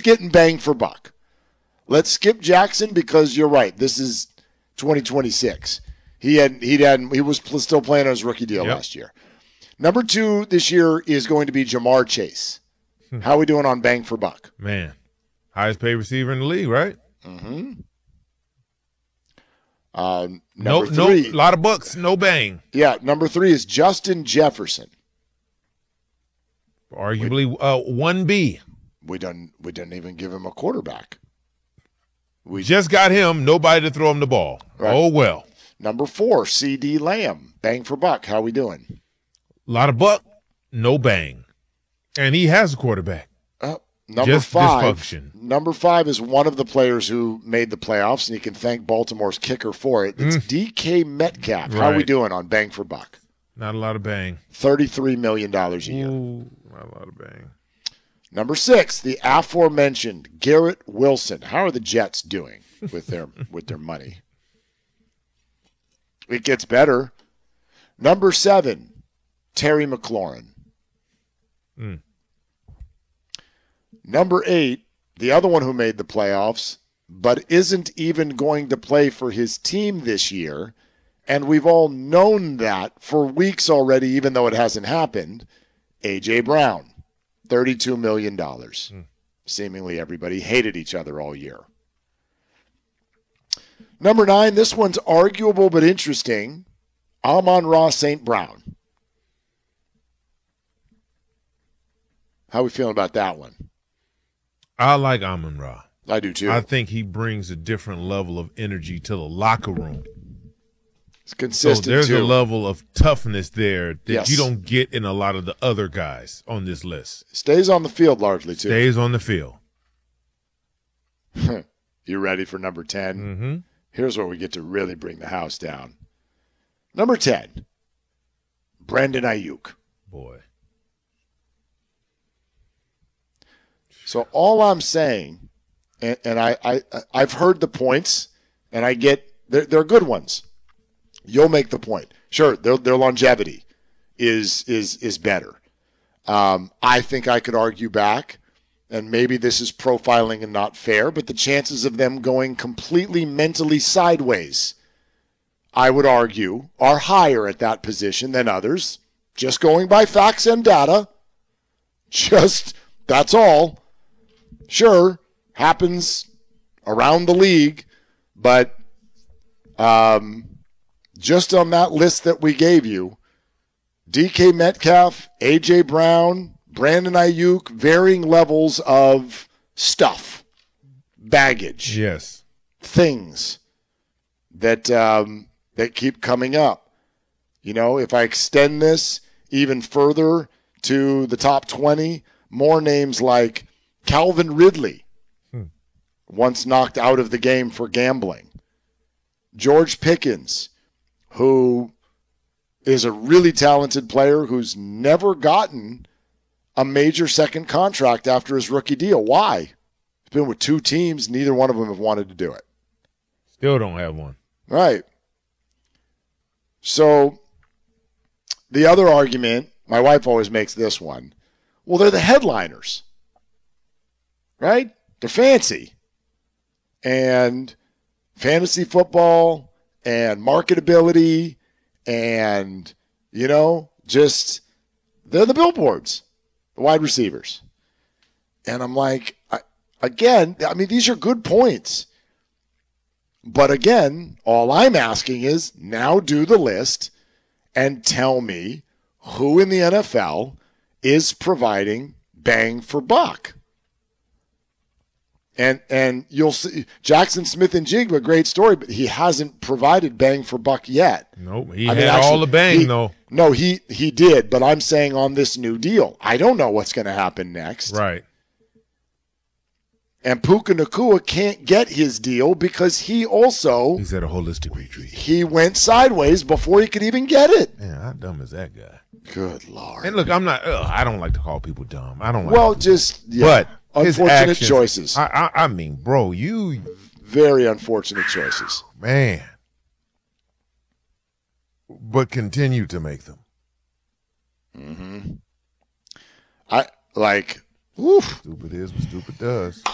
getting bang for buck. Let's skip Jackson because you're right. This is 2026. He was still playing on his rookie deal last year. Number 2 this year is going to be Jamar Chase. How are we doing on bang for buck? Man, highest paid receiver in the league, right? Mm-hmm. No, 3. A lot of bucks, no bang. Yeah, number 3 is Justin Jefferson. Arguably 1B. We didn't even give him a quarterback. We just got him, nobody to throw him the ball. Right. Oh, well. Number 4, C.D. Lamb. Bang for buck. How we doing? A lot of buck, no bang. And he has a quarterback. Number 5. Dysfunction. Number 5 is one of the players who made the playoffs, and you can thank Baltimore's kicker for it. It's DK Metcalf. How are we doing on bang for buck? Not a lot of bang. $33 million a year. Ooh, not a lot of bang. Number 6, the aforementioned Garrett Wilson. How are the Jets doing with their money? It gets better. Number 7, Terry McLaurin. Number 8, the other one who made the playoffs, but isn't even going to play for his team this year, and we've all known that for weeks already, even though it hasn't happened, A.J. Brown. $32 million. Seemingly everybody hated each other all year. Number 9, this one's arguable but interesting. Amon-Ra St. Brown. How are we feeling about that one? I like Amon-Ra. I do too. I think he brings a different level of energy to the locker room. It's consistent. So there's too. a level of toughness there that Yes. you don't get in a lot of the other guys on this list. Stays on the field largely too. Stays on the field. You ready for number 10? Mm-hmm. Here's where we get to really bring the house down. Number 10, Brandon Ayuk. Boy. So all I'm saying, and I've heard the points, and I get they're good ones. You'll make the point. Sure, their longevity is better. I think I could argue back, and maybe this is profiling and not fair, but the chances of them going completely mentally sideways, I would argue, are higher at that position than others. Just going by facts and data. That's all. Sure, happens around the league, but just on that list that we gave you, DK Metcalf, A.J. Brown, Brandon Ayuk, varying levels of stuff, baggage, Yes. things that keep coming up. You know, if I extend this even further to the top 20, more names like Calvin Ridley, once knocked out of the game for gambling. George Pickens, who is a really talented player who's never gotten a major second contract after his rookie deal. Why? He's been with 2 teams. Neither one of them have wanted to do it. Still don't have one. Right. So the other argument, my wife always makes this one. Well, they're the headliners. Right? They're fancy. And fantasy football and marketability and, just they're the billboards, the wide receivers. And I'm like, these are good points. But again, all I'm asking is now do the list and tell me who in the NFL is providing bang for buck. And you'll see Jackson Smith-Njigba, great story, but he hasn't provided bang for buck yet. Nope, he had all the bang, though. No, he did, but I'm saying on this new deal, I don't know what's going to happen next. Right. And Puka Nacua can't get his deal because he's at a holistic retreat. He went sideways before he could even get it. Man, how dumb is that guy? Good Lord. And look, I don't like to call people dumb. I don't like but his unfortunate actions, choices. I mean, bro, you very unfortunate choices. Man. But continue to make them. Mm-hmm. Stupid is what stupid does.